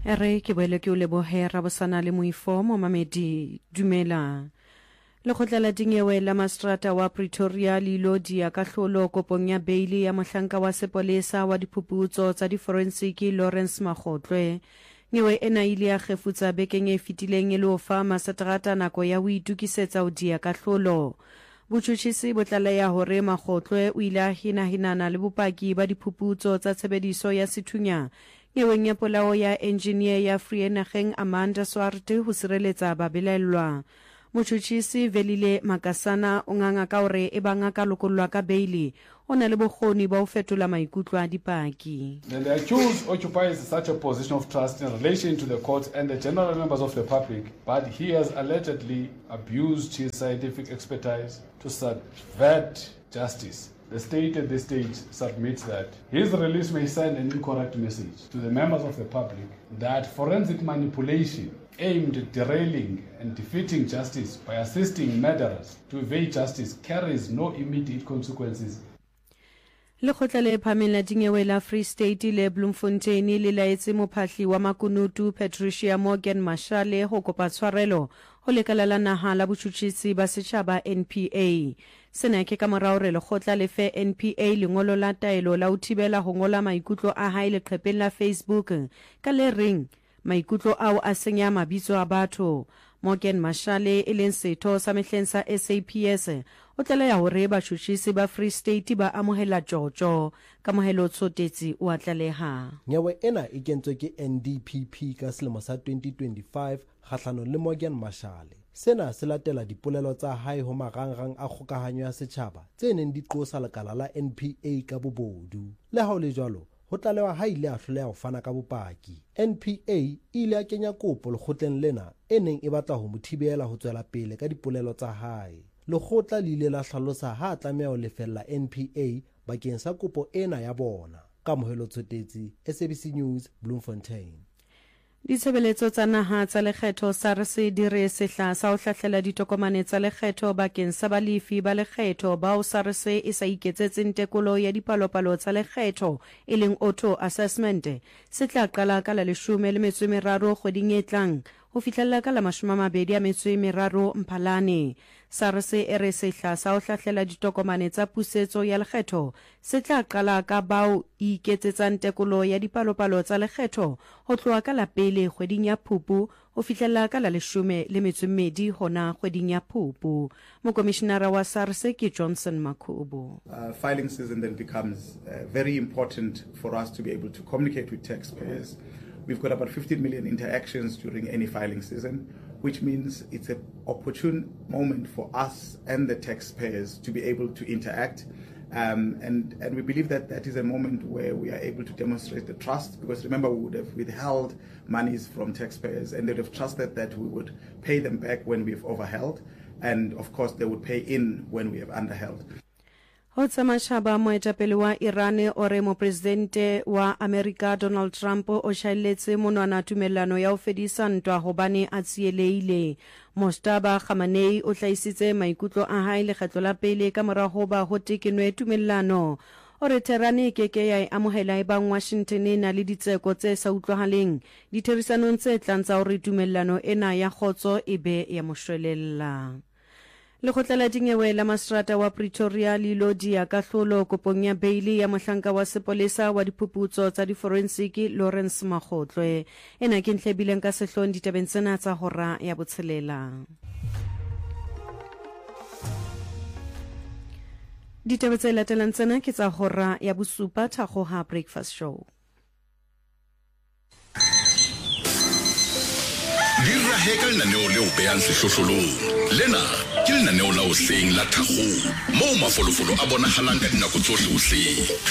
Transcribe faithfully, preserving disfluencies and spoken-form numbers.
Ere ke boele ke o lebohe Rabosana le Moifo Mamedi dumela. Lekgotla la dinyewe la Mastrata wa Pretoria le ilo dia kahlolo kopong ya beili ya mohlanka wa sepolesa wa diphuputso tsa di-forensic Lawrence Makgotlwe. Nyewe ena ile ya kgefutsa bekeng e fetileng e le ho fa maseterata nako ya ho itukisetsa ho dia kahlolo. Botjhutjhisi bo tlaleha hore Makgotlwe o ile a hinahinana le bopaki ba diphuputso tsa tshebediso ya sethunya nyeweng ya polao ya engineer ya Vereeniging Amanda Swart ho sireletsa babelaellwa. Motjhutjhisi Velile Makasana o nganga ka hore e banga ka lokollwa ka beili o na le bokgoni ba ho fetola maikutlo a dipaki. The accused occupies such a position of trust in relation to the court and the general members of the public, but he has allegedly abused his scientific expertise to subvert justice. The state at this stage submits that his release may send an incorrect message to the members of the public that forensic manipulation aimed at derailing and defeating justice by assisting murderers to evade justice carries no immediate consequences. Lekgotla le phahameng la dinyewe la Free State le Bloemfontein le laetse mophahli wa makunutu Patricia Morgan Mashale ho kopa tshwarelo ho lekala la naha la botjhutjhisi ba setjhaba N P A. Sena ke ka morao re lekgotla le fe N P A lengolo la taelo la ho thibela ho ngola maikutlo a hae leqhepeng la Facebook ka le reng maikutlo ao a senya mabitso a batho. Morgan Mashale e leng setho sa mehleng sa S A P S o tlaleha hore batjhutjhisi ba Free State ba amohela tjotjo ka mohelo tshotetsi o a tlaleha. Nyewe ena e kentswe ke N D P P ka selemo sa twenty twenty-five kgahlano le Morgan Mashale. Sena se latela dipolelo tsa hae ho marangrang a kgokahanyo ya setjhaba tse neng di qosa lekala la N P A ka bobodu. Le ha o le jwalo ho tlalewa ha ile a hloleha ho fana ka bopaki. N P A ile a kenya kopo lekgotleng lena e neng e batla ho mo thibela ho tswela pele ka dipolelo tsa hae. Lekgotla le ile la hlalosa ha tlameha ho lefella N P A bakeng sa kopo ena ya bona. Ka mohelo tshotetsi S A B C News Bloemfontein. Ditshebeletso tsa naha tsa lekgetho SARS di re sehla sa ho hlahlela ditokomane tsa lekgetho bakeng sa balefi ba lekgetho bao SARS e sa iketsetseng tekolo ya dipalopalo tsa lekgetho e leng auto assessment se tla qala ka la leshome le metso e meraro kgweding e tlang ho fihlella ka la mashome a mabedi a metso e meraro Mphalane. SARS e re sehla sa ho hlahlela ditokomane tsa pusetso ya lekgetho se tla qala ka bao iketsetsang tekolo ya dipalopalo tsa lekgetho ho tloha ka la pele kgweding ya Phupu ho fihlella ka la leshome le metso e mmedi hona kgweding ya Phupu. Mokomishenara wa SARS ke Johnson Makhubo. Uh, filing season then becomes uh, very important for us to be able to communicate with taxpayers. We've got about fifteen million interactions during any filing season, which means it's an opportune moment for us and the taxpayers to be able to interact. Um, and, and we believe that that is a moment where we are able to demonstrate the trust, because remember, we would have withheld monies from taxpayers and they would have trusted that we would pay them back when we've overheld. And of course, they would pay in when we have underheld. Ho tsamashaba moetapele wa Iran o re mo presidente wa America Donald Trump o shailetse monwana tumellano ya ho fedisa ntwa hobane a tsieleile. Mostaba Khamenei o hlaisitse maikutlo a hae lekgetlo la pele ka mora ho ba ho tekenwe tumellano. O re Tehran e keke ya amohela e bang Washington e na le ditseko tse sa utlwahaleng ditherisanong tse tlang tsa hore tumellano ena ya khotso e be ya moshwelella. Lekgotla la dinyewe la Mastrata wa Pretoria le ilo dia kahlolo kopong ya beili ya mohlanka wa sepolesa wa diphuputso tsa di-forensic Lawrence Makgotlwe. Ena ke ntlhebileng ka sehlong ditabeng tsena tsa hora ya botshelela. Ditaba tse latelang tsena ke tsa hora ya bosupa Thakgoha Breakfast Show. Dira heka lenaneo leo behang sehlohlolong. Lena ke lenaneo la hoseng la Thakgoha, moo mafolofolo a bonahalang ka dinako tsohle hoseng.